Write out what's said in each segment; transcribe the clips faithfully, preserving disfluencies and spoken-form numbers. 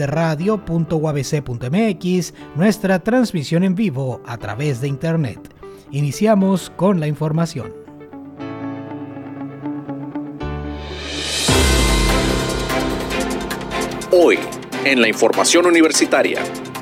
de radio punto u a b c punto m x, nuestra transmisión en vivo a través de internet. Iniciamos con la información. Hoy, en la información universitaria.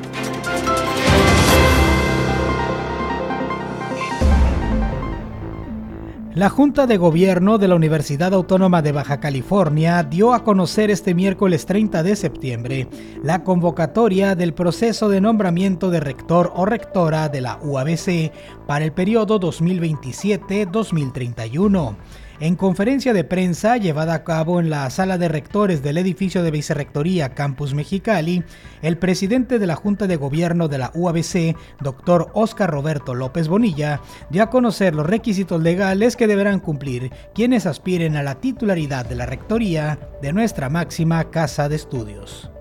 La Junta de Gobierno de la Universidad Autónoma de Baja California dio a conocer este miércoles treinta de septiembre la convocatoria del proceso de nombramiento de rector o rectora de la U A B C para el periodo dos mil veintisiete a dos mil treinta y uno. En conferencia de prensa llevada a cabo en la sala de rectores del edificio de Vicerrectoría Campus Mexicali, el presidente de la Junta de Gobierno de la U A B C, doctor Óscar Roberto López Bonilla, dio a conocer los requisitos legales que deberán cumplir quienes aspiren a la titularidad de la rectoría de nuestra máxima casa de estudios.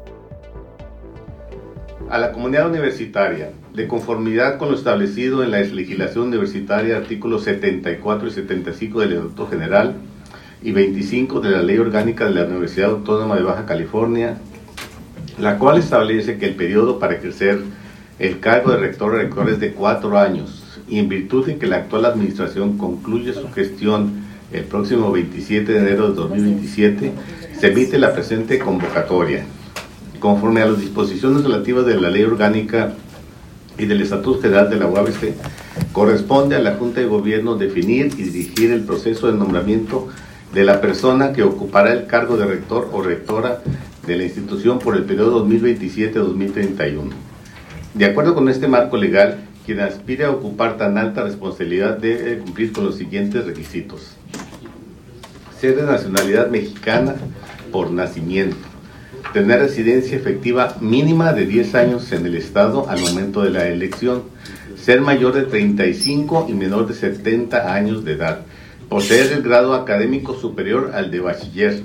A la comunidad universitaria, de conformidad con lo establecido en la legislación universitaria, artículos setenta y cuatro y setenta y cinco del Estatuto General y veinticinco de la Ley Orgánica de la Universidad Autónoma de Baja California, la cual establece que el periodo para ejercer el cargo de rector o rector es de cuatro años, y en virtud de que la actual administración concluye su gestión el próximo veintisiete de enero de dos mil veintisiete, se emite la presente convocatoria. Conforme a las disposiciones relativas de la Ley Orgánica y del Estatuto General de la U A B C, corresponde a la Junta de Gobierno definir y dirigir el proceso de nombramiento de la persona que ocupará el cargo de rector o rectora de la institución por el periodo dos mil veintisiete a dos mil treinta y uno. De acuerdo con este marco legal, quien aspire a ocupar tan alta responsabilidad debe cumplir con los siguientes requisitos: ser de nacionalidad mexicana por nacimiento, tener residencia efectiva mínima de diez años en el estado al momento de la elección, ser mayor de treinta y cinco y menor de setenta años de edad, poseer el grado académico superior al de bachiller,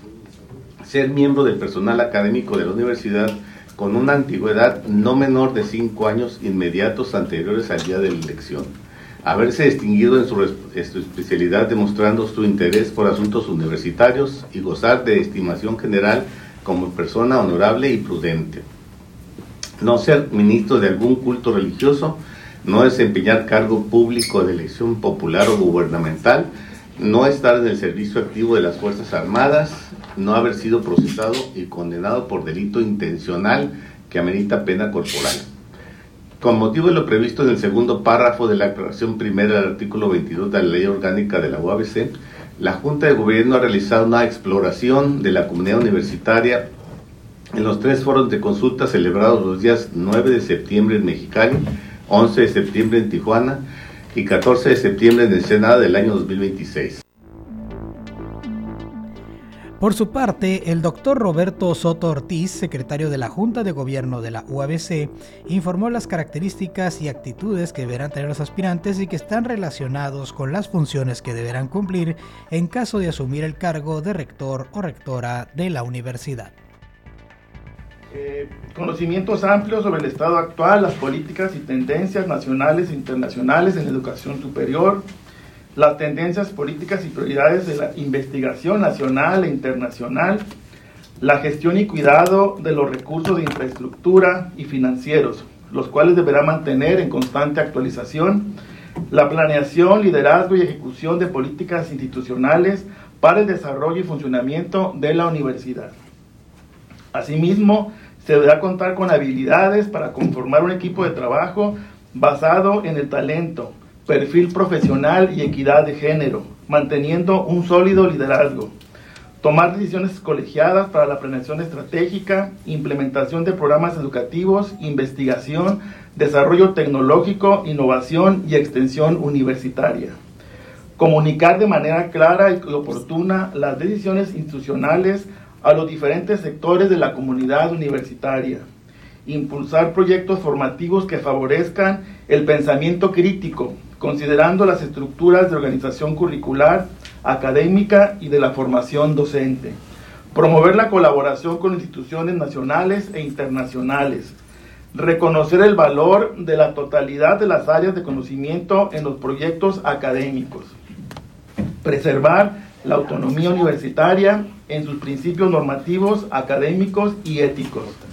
ser miembro del personal académico de la universidad con una antigüedad no menor de cinco años inmediatos anteriores al día de la elección, haberse distinguido en su, en su especialidad demostrando su interés por asuntos universitarios y gozar de estimación general como persona honorable y prudente, no ser ministro de algún culto religioso, no desempeñar cargo público de elección popular o gubernamental, no estar en el servicio activo de las Fuerzas Armadas, no haber sido procesado y condenado por delito intencional que amerita pena corporal. Con motivo de lo previsto en el segundo párrafo de la aclaración primera del artículo veintidós de la Ley Orgánica de la U A B C, la Junta de Gobierno ha realizado una exploración de la comunidad universitaria en los tres foros de consulta celebrados los días nueve de septiembre en Mexicali, once de septiembre en Tijuana y catorce de septiembre en Ensenada del año dos mil veintiséis. Por su parte, el doctor Roberto Soto Ortiz, secretario de la Junta de Gobierno de la U A B C, informó las características y actitudes que deberán tener los aspirantes y que están relacionados con las funciones que deberán cumplir en caso de asumir el cargo de rector o rectora de la universidad. Eh, conocimientos amplios sobre el estado actual, las políticas y tendencias nacionales e internacionales en la educación superior, las tendencias políticas y prioridades de la investigación nacional e internacional, la gestión y cuidado de los recursos de infraestructura y financieros, los cuales deberá mantener en constante actualización, la planeación, liderazgo y ejecución de políticas institucionales para el desarrollo y funcionamiento de la universidad. Asimismo, se deberá contar con habilidades para conformar un equipo de trabajo basado en el talento, perfil profesional y equidad de género, manteniendo un sólido liderazgo. Tomar decisiones colegiadas para la planeación estratégica, implementación de programas educativos, investigación, desarrollo tecnológico, innovación y extensión universitaria. Comunicar de manera clara y oportuna las decisiones institucionales a los diferentes sectores de la comunidad universitaria. Impulsar proyectos formativos que favorezcan el pensamiento crítico, considerando las estructuras de organización curricular, académica y de la formación docente. Promover la colaboración con instituciones nacionales e internacionales. Reconocer el valor de la totalidad de las áreas de conocimiento en los proyectos académicos. Preservar la autonomía universitaria en sus principios normativos, académicos y éticos.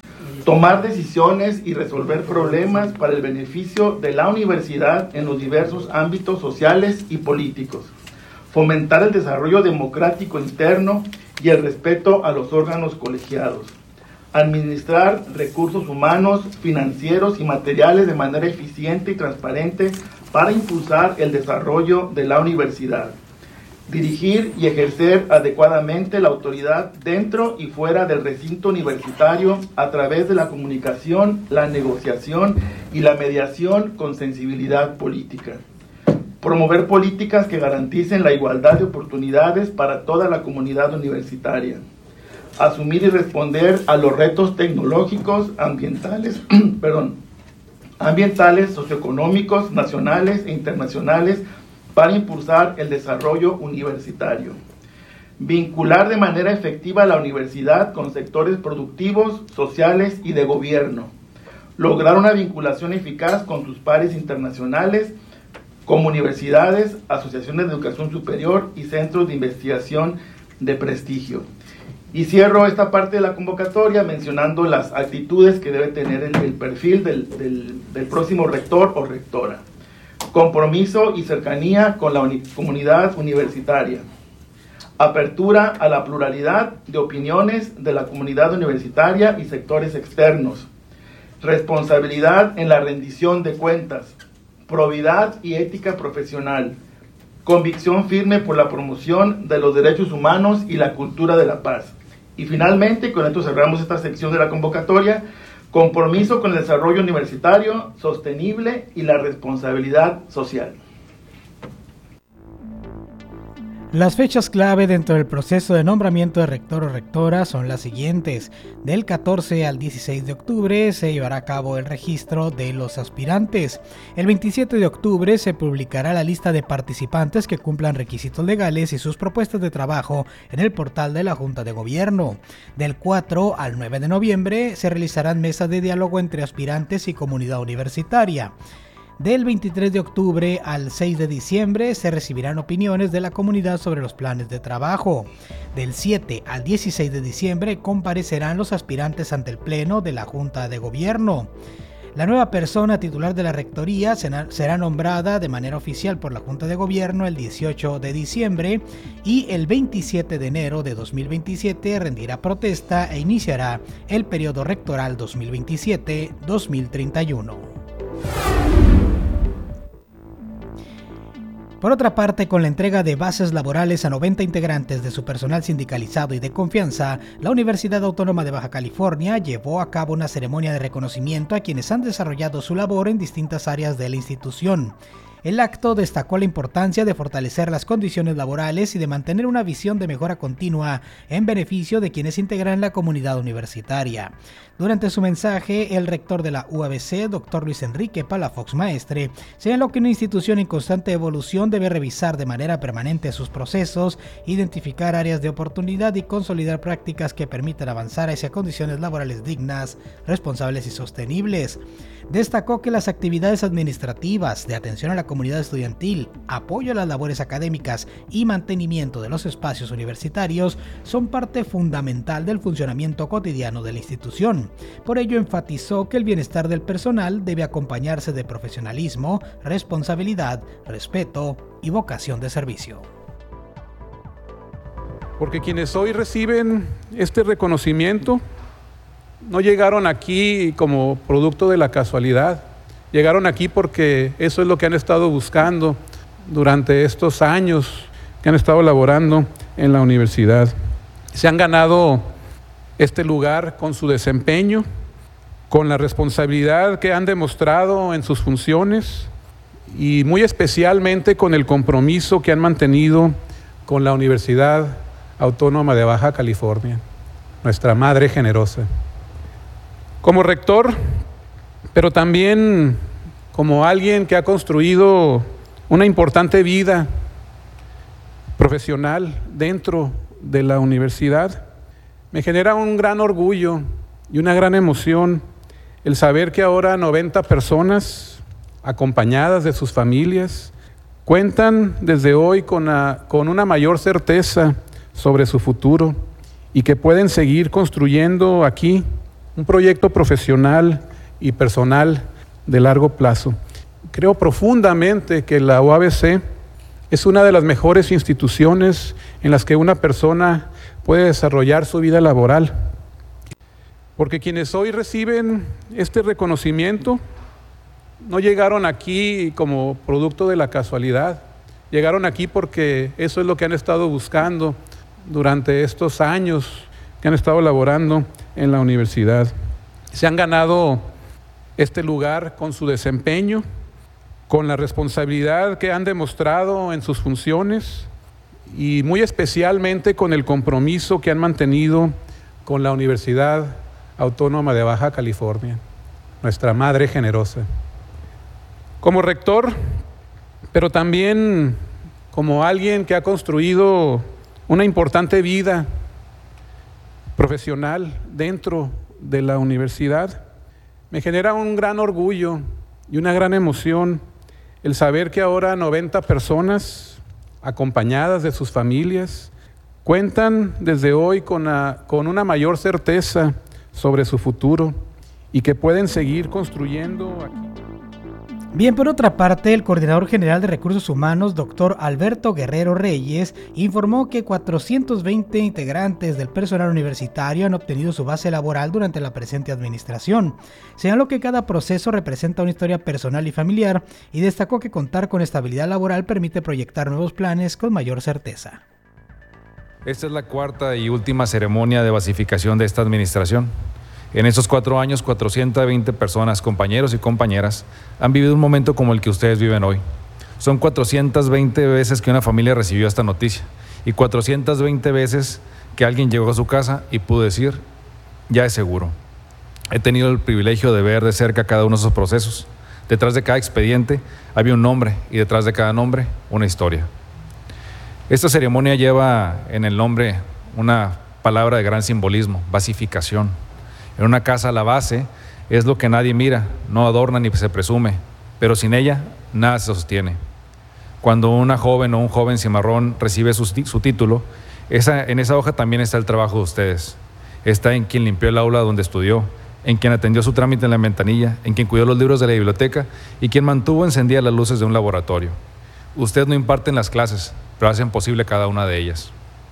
tomar decisiones y resolver problemas para el beneficio de la universidad en los diversos ámbitos sociales y políticos, fomentar el desarrollo democrático interno y el respeto a los órganos colegiados, administrar recursos humanos, financieros y materiales de manera eficiente y transparente para impulsar el desarrollo de la universidad, dirigir y ejercer adecuadamente la autoridad dentro y fuera del recinto universitario a través de la comunicación, la negociación y la mediación con sensibilidad política. Promover políticas que garanticen la igualdad de oportunidades para toda la comunidad universitaria. Asumir y responder a los retos tecnológicos, ambientales, perdón, ambientales, socioeconómicos, nacionales e internacionales para impulsar el desarrollo universitario. Vincular de manera efectiva la universidad con sectores productivos, sociales y de gobierno. Lograr una vinculación eficaz con sus pares internacionales, como universidades, asociaciones de educación superior y centros de investigación de prestigio. Y cierro esta parte de la convocatoria mencionando las actitudes que debe tener el, el perfil del, del, del próximo rector o rectora. Compromiso y cercanía con la uni- comunidad universitaria. Apertura a la pluralidad de opiniones de la comunidad universitaria y sectores externos. Responsabilidad en la rendición de cuentas. Probidad y ética profesional. Convicción firme por la promoción de los derechos humanos y la cultura de la paz. Y finalmente, con esto cerramos esta sección de la convocatoria, compromiso con el desarrollo universitario sostenible y la responsabilidad social. Las fechas clave dentro del proceso de nombramiento de rector o rectora son las siguientes. Del catorce al dieciséis de octubre se llevará a cabo el registro de los aspirantes. El veintisiete de octubre se publicará la lista de participantes que cumplan requisitos legales y sus propuestas de trabajo en el portal de la Junta de Gobierno. Del cuatro al nueve de noviembre se realizarán mesas de diálogo entre aspirantes y comunidad universitaria. Del veintitrés de octubre al seis de diciembre se recibirán opiniones de la comunidad sobre los planes de trabajo. Del siete al dieciséis de diciembre comparecerán los aspirantes ante el Pleno de la Junta de Gobierno. La nueva persona titular de la rectoría será nombrada de manera oficial por la Junta de Gobierno el dieciocho de diciembre y el veintisiete de enero de dos mil veintisiete rendirá protesta e iniciará el periodo rectoral dos mil veintisiete a dos mil treinta y uno. Por otra parte, con la entrega de bases laborales a noventa integrantes de su personal sindicalizado y de confianza, la Universidad Autónoma de Baja California llevó a cabo una ceremonia de reconocimiento a quienes han desarrollado su labor en distintas áreas de la institución. El acto destacó la importancia de fortalecer las condiciones laborales y de mantener una visión de mejora continua en beneficio de quienes integran la comunidad universitaria. Durante su mensaje, el rector de la U A B C, doctor Luis Enrique Palafox Maestre, señaló que una institución en constante evolución debe revisar de manera permanente sus procesos, identificar áreas de oportunidad y consolidar prácticas que permitan avanzar hacia condiciones laborales dignas, responsables y sostenibles. Destacó que las actividades administrativas de atención a la comunidad estudiantil, apoyo a las labores académicas y mantenimiento de los espacios universitarios son parte fundamental del funcionamiento cotidiano de la institución. Por ello, enfatizó que el bienestar del personal debe acompañarse de profesionalismo, responsabilidad, respeto y vocación de servicio. Porque quienes hoy reciben este reconocimiento no llegaron aquí como producto de la casualidad, llegaron aquí porque eso es lo que han estado buscando durante estos años que han estado laborando en la universidad. Se han ganado este lugar con su desempeño, con la responsabilidad que han demostrado en sus funciones y muy especialmente con el compromiso que han mantenido con la Universidad Autónoma de Baja California, nuestra madre generosa. Como rector, pero también como alguien que ha construido una importante vida profesional dentro de la universidad, me genera un gran orgullo y una gran emoción el saber que ahora noventa personas, acompañadas de sus familias, cuentan desde hoy con, a, con una mayor certeza sobre su futuro y que pueden seguir construyendo aquí un proyecto profesional y personal de largo plazo. Creo profundamente que la U A B C es una de las mejores instituciones en las que una persona puede desarrollar su vida laboral, porque quienes hoy reciben este reconocimiento no llegaron aquí como producto de la casualidad, llegaron aquí porque eso es lo que han estado buscando durante estos años que han estado laborando en la universidad. Se han ganado este lugar con su desempeño, con la responsabilidad que han demostrado en sus funciones y muy especialmente con el compromiso que han mantenido con la Universidad Autónoma de Baja California, nuestra madre generosa. Como rector, pero también como alguien que ha construido una importante vida profesional dentro de la universidad, me genera un gran orgullo y una gran emoción el saber que ahora noventa personas, acompañadas de sus familias, cuentan desde hoy con, a, con una mayor certeza sobre su futuro y que pueden seguir construyendo aquí. Bien, por otra parte, el Coordinador General de Recursos Humanos, doctor Alberto Guerrero Reyes, informó que cuatrocientos veinte integrantes del personal universitario han obtenido su base laboral durante la presente administración. Señaló que cada proceso representa una historia personal y familiar y destacó que contar con estabilidad laboral permite proyectar nuevos planes con mayor certeza. Esta es la cuarta y última ceremonia de basificación de esta administración. En estos cuatro años, cuatrocientas veinte personas, compañeros y compañeras, han vivido un momento como el que ustedes viven hoy. Son cuatrocientas veinte veces que una familia recibió esta noticia y cuatrocientas veinte veces que alguien llegó a su casa y pudo decir, ya es seguro. He tenido el privilegio de ver de cerca cada uno de esos procesos. Detrás de cada expediente había un nombre y detrás de cada nombre una historia. Esta ceremonia lleva en el nombre una palabra de gran simbolismo, basificación. En una casa la base es lo que nadie mira, no adorna ni se presume, pero sin ella nada se sostiene. Cuando una joven o un joven cimarrón recibe su, su título, esa, en esa hoja también está el trabajo de ustedes. Está en quien limpió el aula donde estudió, en quien atendió su trámite en la ventanilla, en quien cuidó los libros de la biblioteca y quien mantuvo encendidas las luces de un laboratorio. Ustedes no imparten las clases, pero hacen posible cada una de ellas.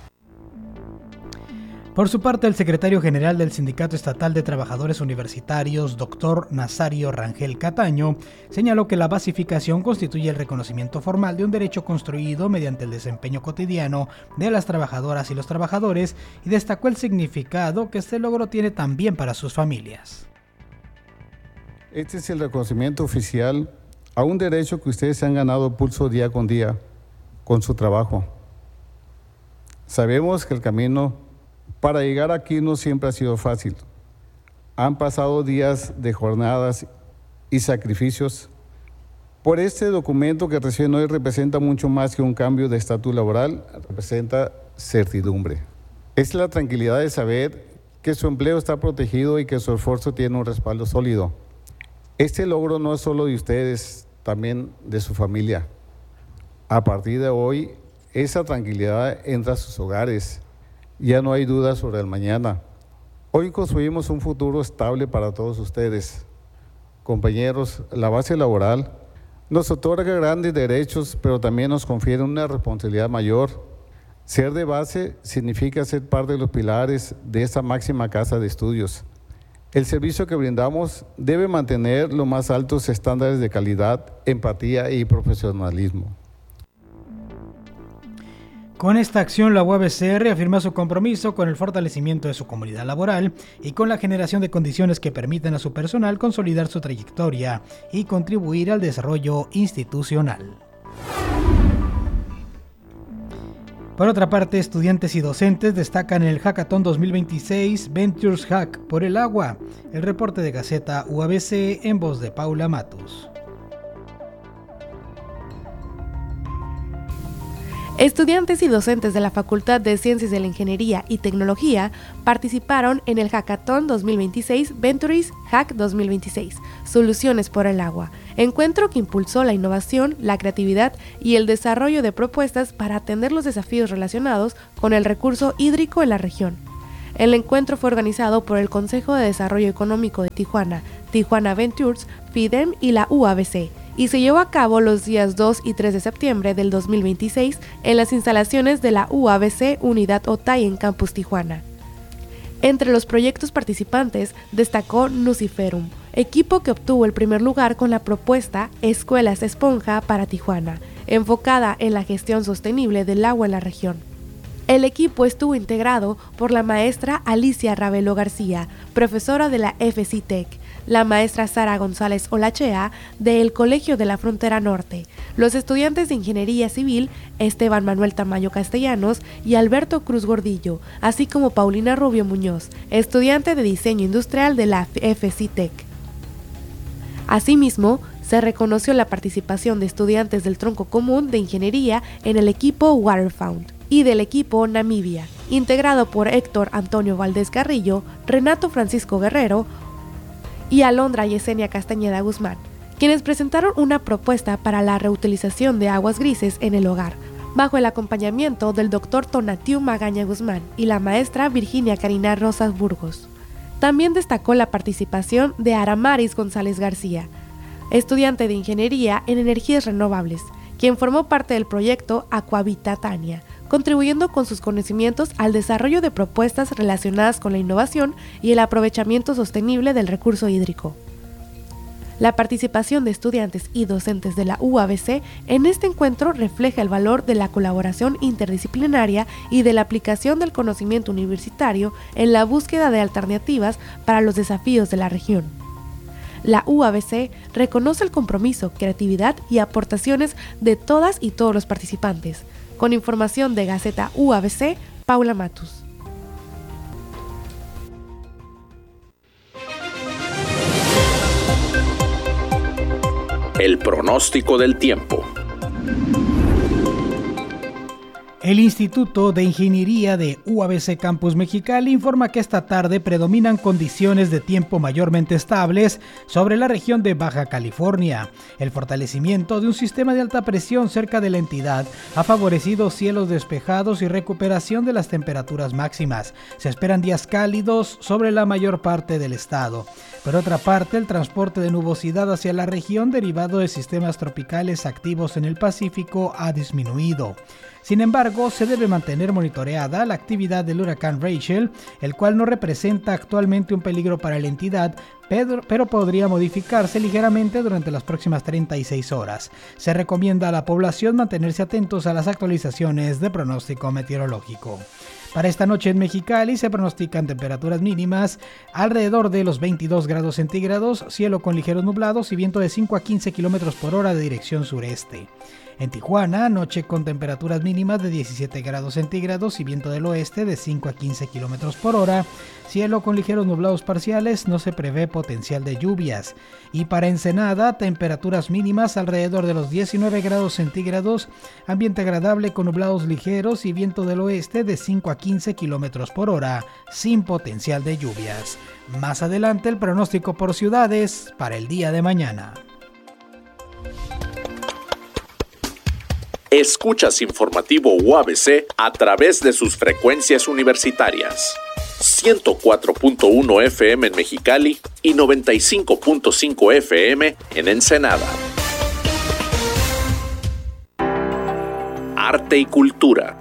Por su parte, el secretario general del Sindicato Estatal de Trabajadores Universitarios, doctor Nazario Rangel Cataño, señaló que la basificación constituye el reconocimiento formal de un derecho construido mediante el desempeño cotidiano de las trabajadoras y los trabajadores y destacó el significado que este logro tiene también para sus familias. Este es el reconocimiento oficial a un derecho que ustedes han ganado pulso día con día con su trabajo. Sabemos que el camino para llegar aquí no siempre ha sido fácil. Han pasado días de jornadas y sacrificios. Por este documento que reciben hoy representa mucho más que un cambio de estatus laboral, representa certidumbre. Es la tranquilidad de saber que su empleo está protegido y que su esfuerzo tiene un respaldo sólido. Este logro no es solo de ustedes, también de su familia. A partir de hoy, esa tranquilidad entra a sus hogares. Ya no hay duda sobre el mañana. Hoy construimos un futuro estable para todos ustedes. Compañeros, la base laboral nos otorga grandes derechos, pero también nos confiere una responsabilidad mayor. Ser de base significa ser parte de los pilares de esta máxima casa de estudios. El servicio que brindamos debe mantener los más altos estándares de calidad, empatía y profesionalismo. Con esta acción, la U A B C reafirma su compromiso con el fortalecimiento de su comunidad laboral y con la generación de condiciones que permitan a su personal consolidar su trayectoria y contribuir al desarrollo institucional. Por otra parte, estudiantes y docentes destacan en el Hackathon dos mil veintiséis Ventures Hack por el agua. El reporte de Gaceta U A B C en voz de Paula Matus. Estudiantes y docentes de la Facultad de Ciencias de la Ingeniería y Tecnología participaron en el Hackathon dos mil veintiséis Ventures Hack dos mil veintiséis, Soluciones por el Agua, encuentro que impulsó la innovación, la creatividad y el desarrollo de propuestas para atender los desafíos relacionados con el recurso hídrico en la región. El encuentro fue organizado por el Consejo de Desarrollo Económico de Tijuana, Tijuana Ventures, FIDEM y la U A B C, y se llevó a cabo los días dos y tres de septiembre del dos mil veintiséis en las instalaciones de la U A B C Unidad Otay en Campus Tijuana. Entre los proyectos participantes destacó Nuciferum, equipo que obtuvo el primer lugar con la propuesta Escuelas Esponja para Tijuana, enfocada en la gestión sostenible del agua en la región. El equipo estuvo integrado por la maestra Alicia Ravelo García, profesora de la F C T E C, la maestra Sara González Olachea, del Colegio de la Frontera Norte, los estudiantes de Ingeniería Civil, Esteban Manuel Tamayo Castellanos y Alberto Cruz Gordillo, así como Paulina Rubio Muñoz, estudiante de Diseño Industrial de la F C T E C. Asimismo, se reconoció la participación de estudiantes del tronco común de Ingeniería en el equipo Waterfound y del equipo Namibia, integrado por Héctor Antonio Valdés Carrillo, Renato Francisco Guerrero y Alondra Yesenia Castañeda Guzmán, quienes presentaron una propuesta para la reutilización de aguas grises en el hogar, bajo el acompañamiento del doctor Tonatiu Magaña Guzmán y la maestra Virginia Karina Rosas Burgos. También destacó la participación de Aramaris González García, estudiante de Ingeniería en Energías Renovables, quien formó parte del proyecto Aquavita Tania, contribuyendo con sus conocimientos al desarrollo de propuestas relacionadas con la innovación y el aprovechamiento sostenible del recurso hídrico. La participación de estudiantes y docentes de la U A B C en este encuentro refleja el valor de la colaboración interdisciplinaria y de la aplicación del conocimiento universitario en la búsqueda de alternativas para los desafíos de la región. La U A B C reconoce el compromiso, creatividad y aportaciones de todas y todos los participantes. Con información de Gaceta U A B C, Paula Matus. El pronóstico del tiempo. El Instituto de Ingeniería de U A B C Campus Mexicali informa que esta tarde predominan condiciones de tiempo mayormente estables sobre la región de Baja California. El fortalecimiento de un sistema de alta presión cerca de la entidad ha favorecido cielos despejados y recuperación de las temperaturas máximas. Se esperan días cálidos sobre la mayor parte del estado. Por otra parte, el transporte de nubosidad hacia la región derivado de sistemas tropicales activos en el Pacífico ha disminuido. Sin embargo, se debe mantener monitoreada la actividad del huracán Rachel, el cual no representa actualmente un peligro para la entidad, pero, pero podría modificarse ligeramente durante las próximas treinta y seis horas. Se recomienda a la población mantenerse atentos a las actualizaciones de pronóstico meteorológico. Para esta noche en Mexicali se pronostican temperaturas mínimas alrededor de los veintidós grados centígrados, cielo con ligeros nublados y viento de cinco a quince kilómetros por hora de dirección sureste. En Tijuana, noche con temperaturas mínimas de diecisiete grados centígrados y viento del oeste de cinco a quince kilómetros por hora, cielo con ligeros nublados parciales, no se prevé potencial de lluvias. Y para Ensenada, temperaturas mínimas alrededor de los diecinueve grados centígrados, ambiente agradable con nublados ligeros y viento del oeste de cinco a quince kilómetros por hora, sin potencial de lluvias. Más adelante el pronóstico por ciudades para el día de mañana. Escuchas informativo U A B C a través de sus frecuencias universitarias. ciento cuatro punto uno F M en Mexicali y noventa y cinco punto cinco F M en Ensenada. Arte y cultura.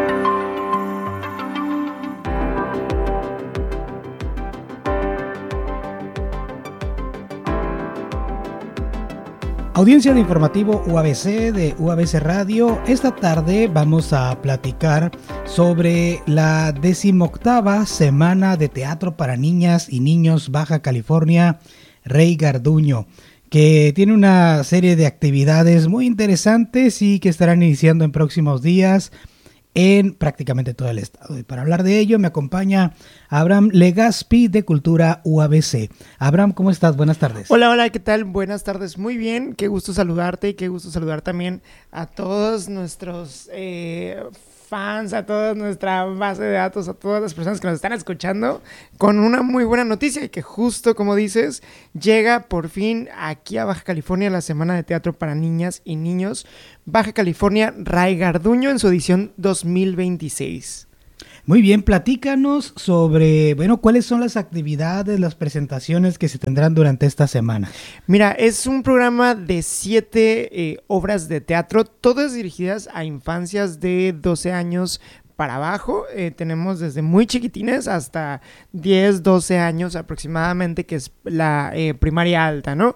Audiencia de informativo U A B C de U A B C Radio. Esta tarde vamos a platicar sobre la decimoctava Semana de Teatro para Niñas y Niños Baja California Rey Garduño, que tiene una serie de actividades muy interesantes y que estarán iniciando en próximos días en prácticamente todo el estado. Y para hablar de ello me acompaña Abraham Legaspi de Cultura U A B C. Abraham, ¿cómo estás? Buenas tardes. Hola, hola, ¿qué tal? Buenas tardes, muy bien, qué gusto saludarte y qué gusto saludar también a todos nuestros eh, fans, a toda nuestra base de datos, a todas las personas que nos están escuchando, con una muy buena noticia y que justo como dices, llega por fin aquí a Baja California la Semana de Teatro para Niñas y Niños Baja California Rey Garduño en su edición dos mil veintiséis. Muy bien, platícanos sobre, bueno, cuáles son las actividades, las presentaciones que se tendrán durante esta semana. Mira, es un programa de siete eh, obras de teatro, todas dirigidas a infancias de doce años para abajo. Eh, tenemos desde muy chiquitines hasta diez, doce años aproximadamente, que es la eh, primaria alta, ¿no?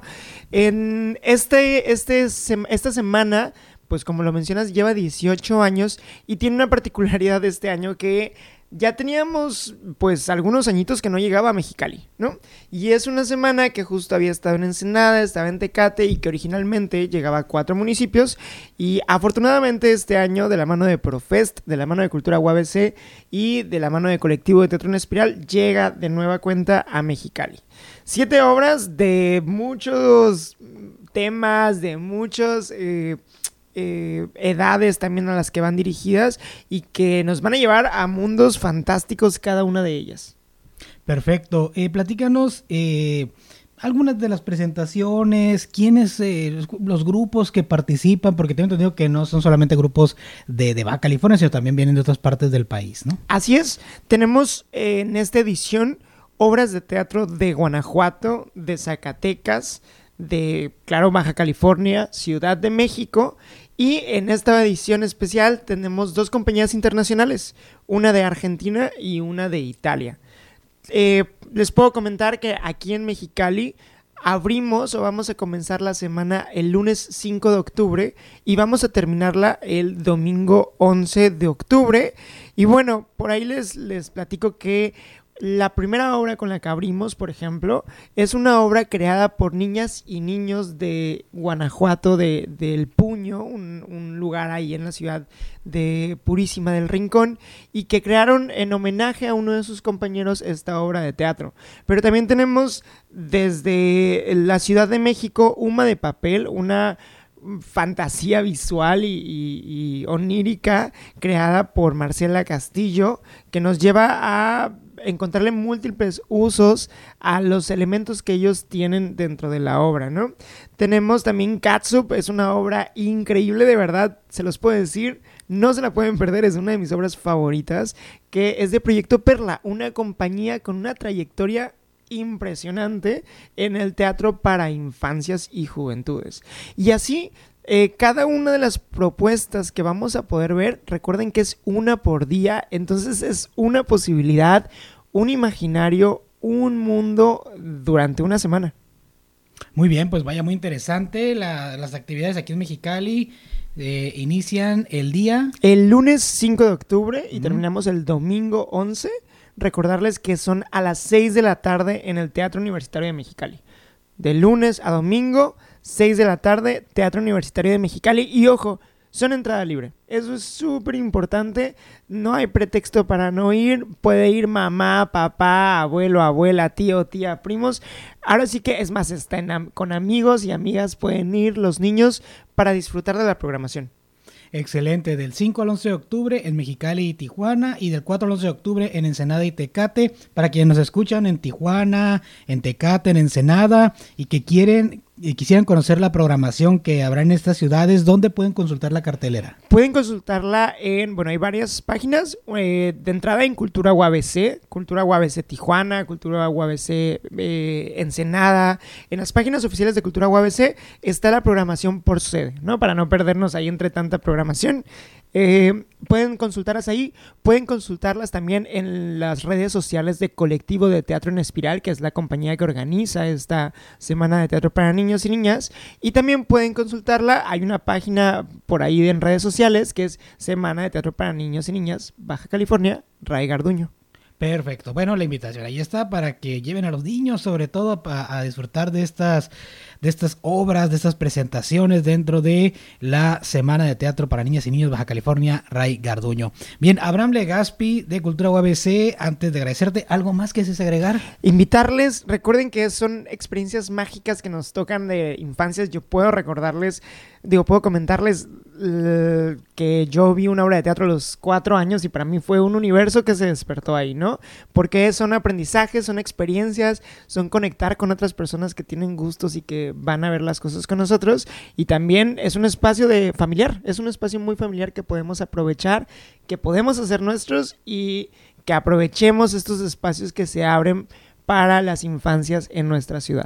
En este, este, sem- esta semana, pues como lo mencionas, lleva dieciocho años y tiene una particularidad este año que ya teníamos pues algunos añitos que no llegaba a Mexicali, ¿no? Y es una semana que justo había estado en Ensenada, estaba en Tecate y que originalmente llegaba a cuatro municipios, y afortunadamente este año, de la mano de Profest, de la mano de Cultura U A B C y de la mano de Colectivo de Teatro en Espiral, llega de nueva cuenta a Mexicali. Siete obras de muchos temas, de muchos... Eh, Eh, edades también a las que van dirigidas y que nos van a llevar a mundos fantásticos cada una de ellas. Perfecto. Eh, platícanos eh, algunas de las presentaciones, quiénes, eh, los, los grupos que participan, porque tengo entendido que no son solamente grupos de, de Baja California, sino también vienen de otras partes del país, ¿no? Así es. Tenemos eh, en esta edición obras de teatro de Guanajuato, de Zacatecas, de, claro, Baja California, Ciudad de México. Y en esta edición especial tenemos dos compañías internacionales, una de Argentina y una de Italia. Eh, les puedo comentar que aquí en Mexicali abrimos o vamos a comenzar la semana el lunes cinco de octubre y vamos a terminarla el domingo once de octubre. Y bueno, por ahí les, les platico que la primera obra con la que abrimos, por ejemplo, es una obra creada por niñas y niños de Guanajuato, de, de El Puño, un, un lugar ahí en la ciudad de Purísima del Rincón, y que crearon en homenaje a uno de sus compañeros esta obra de teatro. Pero también tenemos desde la Ciudad de México Huma de Papel, una fantasía visual y, y, y onírica creada por Marcela Castillo, que nos lleva a encontrarle múltiples usos a los elementos que ellos tienen dentro de la obra, ¿no? Tenemos también Catsup, es una obra increíble, de verdad, se los puedo decir, no se la pueden perder, es una de mis obras favoritas, que es de Proyecto Perla, una compañía con una trayectoria impresionante en el teatro para infancias y juventudes. Y así, eh, cada una de las propuestas que vamos a poder ver, recuerden que es una por día, entonces es una posibilidad, un imaginario, un mundo durante una semana. Muy bien, pues vaya, muy interesante. La, las actividades aquí en Mexicali eh, inician el día... El lunes cinco de octubre y uh-huh. terminamos el domingo once. Recordarles que son a las seis de la tarde en el Teatro Universitario de Mexicali. De lunes a domingo, seis de la tarde, Teatro Universitario de Mexicali. Y ojo, son entrada libre. Eso es súper importante. No hay pretexto para no ir. Puede ir mamá, papá, abuelo, abuela, tío, tía, primos. Ahora sí que, es más, están am- con amigos y amigas. Pueden ir los niños para disfrutar de la programación. Excelente, del cinco al once de octubre en Mexicali y Tijuana, y del cuatro al once de octubre en Ensenada y Tecate. Para quienes nos escuchan en Tijuana, en Tecate, en Ensenada, y que quieren y quisieran conocer la programación que habrá en estas ciudades, ¿dónde pueden consultar la cartelera? Pueden consultarla en, bueno, hay varias páginas, eh, de entrada en Cultura U A B C, Cultura U A B C Tijuana, Cultura U A B C eh, Ensenada. En las páginas oficiales de Cultura U A B C está la programación por sede, ¿no? Para no perdernos ahí entre tanta programación. Eh, pueden consultarlas ahí, pueden consultarlas también en las redes sociales de Colectivo de Teatro en Espiral, que es la compañía que organiza esta semana de teatro para niños y niñas, y también pueden consultarla, hay una página por ahí en redes sociales que es Semana de Teatro para Niños y Niñas, Baja California, Ray Garduño. Perfecto, bueno, la invitación ahí está para que lleven a los niños, sobre todo a, a disfrutar de estas, de estas obras, de estas presentaciones dentro de la Semana de Teatro para Niñas y Niños Baja California, Ray Garduño. Bien, Abraham Legaspi de Cultura U A B C, antes de agradecerte, ¿algo más que desees agregar? Invitarles, recuerden que son experiencias mágicas que nos tocan de infancias. Yo puedo recordarles, digo, puedo comentarles eh, que yo vi una obra de teatro a los cuatro años y para mí fue un universo que se despertó ahí, ¿no? Porque son aprendizajes, son experiencias, son conectar con otras personas que tienen gustos y que van a ver las cosas con nosotros, y también es un espacio de familiar, es un espacio muy familiar que podemos aprovechar, que podemos hacer nuestros y que aprovechemos estos espacios que se abren para las infancias en nuestra ciudad.